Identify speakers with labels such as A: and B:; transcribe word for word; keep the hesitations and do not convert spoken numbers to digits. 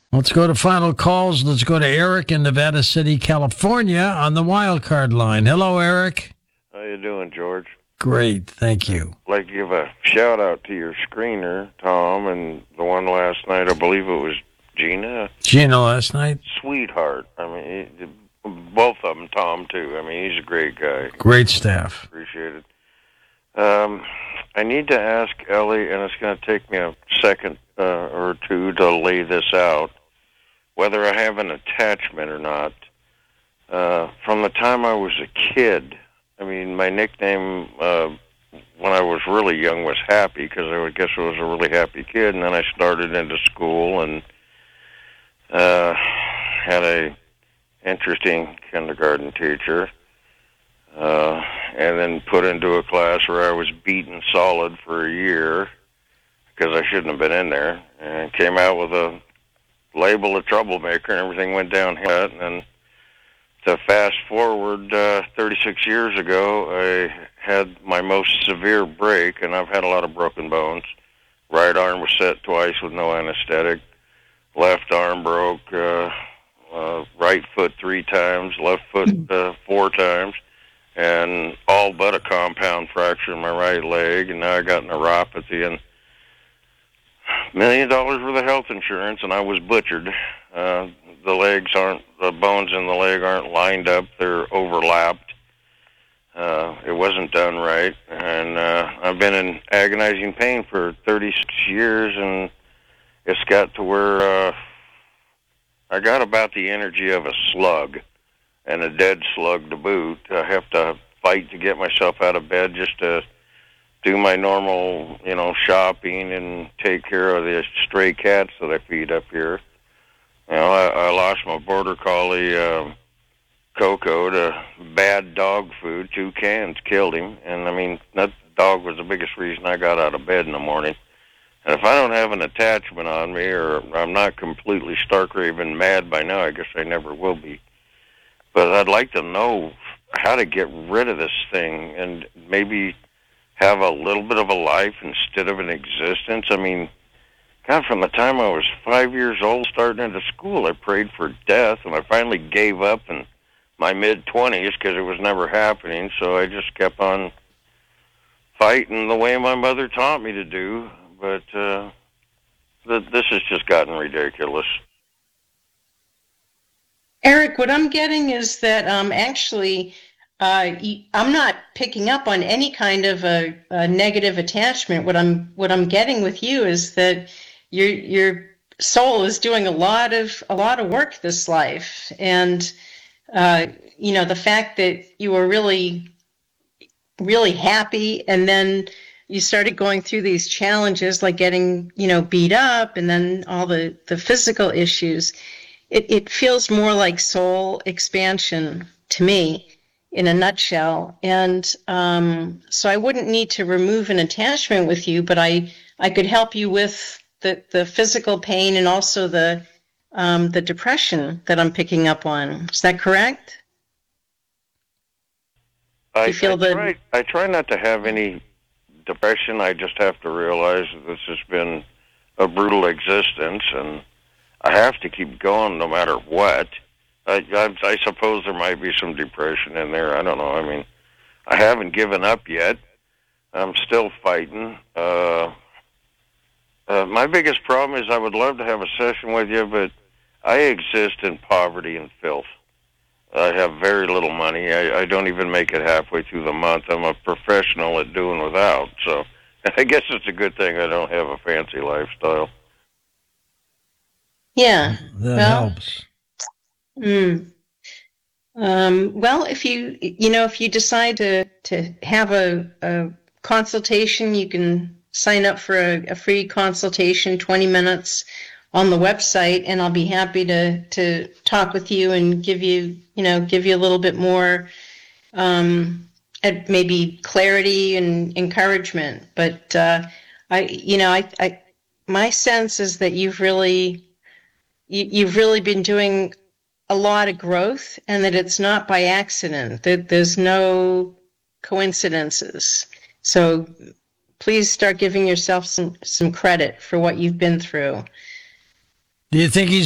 A: Let's go to final calls. Let's go to Eric in Nevada City, California on the wild card line. Hello, Eric.
B: How you doing, George?
A: Great, thank you.
B: I'd like to give a shout out to your screener, Tom, and the one last night, I believe it was Gina.
A: Gina last night?
B: Sweetheart. I mean, he, both of them, Tom, too. I mean, he's a great guy.
A: Great staff.
B: Appreciate it. Um, I need to ask Ellie, and it's going to take me a second uh, or two to lay this out, whether I have an attachment or not. Uh, from the time I was a kid, I mean, my nickname uh, when I was really young was Happy, because I would guess I was a really happy kid, and then I started into school and uh, had a interesting kindergarten teacher, uh, and then put into a class where I was beaten solid for a year because I shouldn't have been in there, and came out with a label of troublemaker, and everything went downhill. And then to fast forward uh, thirty-six years ago, I had my most severe break, and I've had a lot of broken bones. Right arm was set twice with no anesthetic. Left arm broke. Uh, uh, right foot three times. Left foot uh, four times. And all but a compound fracture in my right leg. And now I got neuropathy and million dollars worth of health insurance, and I was butchered. Uh, the legs aren't, the bones in the leg aren't lined up. They're overlapped. Uh, it wasn't done right. And uh, I've been in agonizing pain for thirty-six years, and it's got to where uh, I got about the energy of a slug, and a dead slug to boot. I have to fight to get myself out of bed just to do my normal, you know, shopping and take care of the stray cats that I feed up here. You know, I, I lost my border collie, um, Coco, to bad dog food. Two cans killed him. And, I mean, that dog was the biggest reason I got out of bed in the morning. And if I don't have an attachment on me, or I'm not completely stark raving mad by now, I guess I never will be. But I'd like to know how to get rid of this thing and maybe have a little bit of a life instead of an existence. I mean, God, from the time I was five years old, starting into school, I prayed for death, and I finally gave up in my mid-twenties because it was never happening, so I just kept on fighting the way my mother taught me to do, but uh, th- this has just gotten ridiculous.
C: Eric, what I'm getting is that um, actually uh, I'm not picking up on any kind of a, a negative attachment. What I'm what I'm getting with you is that your your soul is doing a lot of a lot of work this life, and uh, you know the fact that you were really really happy, and then you started going through these challenges like getting you know beat up, and then all the the physical issues. It, it feels more like soul expansion to me in a nutshell. And um, so I wouldn't need to remove an attachment with you, but I, I could help you with the, the physical pain and also the um, the depression that I'm picking up on. Is that correct?
B: I,
C: you feel
B: I,
C: the...
B: try, I try not to have any depression. I just have to realize that this has been a brutal existence, and I have to keep going no matter what. I, I, I suppose there might be some depression in there. I don't know. I mean, I haven't given up yet. I'm still fighting. Uh, uh, my biggest problem is I would love to have a session with you, but I exist in poverty and filth. I have very little money. I, I don't even make it halfway through the month. I'm a professional at doing without. So I guess it's a good thing I don't have a fancy lifestyle.
C: Yeah,
A: that
C: well,
A: helps.
C: Mm, um, well, if you you know if you decide to to have a, a consultation, you can sign up for a, a free consultation, twenty minutes on the website, and I'll be happy to to talk with you and give you you know give you a little bit more um, maybe clarity and encouragement. But uh, I you know I, I my sense is that you've really you, you've really been doing a lot of growth, and that it's not by accident, that there's no coincidences. So please start giving yourself some, some credit for what you've been through.
A: Do you think he's